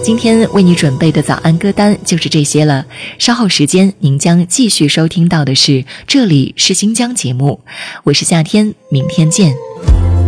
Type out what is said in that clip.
今天为你准备的早安歌单就是这些了，稍后时间您将继续收听到的是这里是新疆节目，我是夏天，明天见。